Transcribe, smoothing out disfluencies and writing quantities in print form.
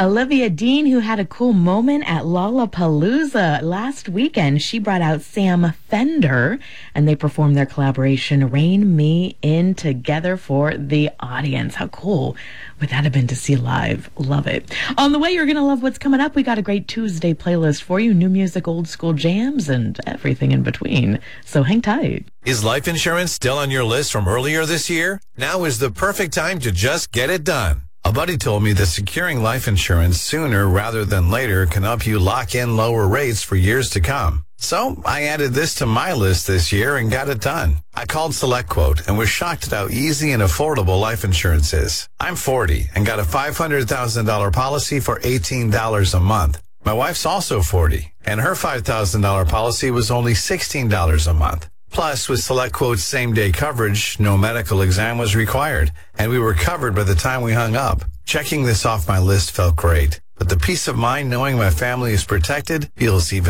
Olivia Dean, who had a cool moment at Lollapalooza last weekend. She brought out Sam Fender, and they performed their collaboration, Rein Me In, together for the audience. How cool would that have been to see live? Love it. On the way, you're going to love what's coming up. We got a great Tuesday playlist for you. New music, old school jams, and everything in between. So hang tight. Is life insurance still on your list from earlier this year? Now is the perfect time to just get it done. A buddy told me that securing life insurance sooner rather than later can help you lock in lower rates for years to come. So I added this to my list this year and got it done. I called SelectQuote and was shocked at how easy and affordable life insurance is. I'm 40 and got a $500,000 policy for $18 a month. My wife's also 40, and her $5,000 policy was only $16 a month. Plus, with SelectQuote's same-day coverage, no medical exam was required, and we were covered by the time we hung up. Checking this off my list felt great, but the peace of mind knowing my family is protected feels even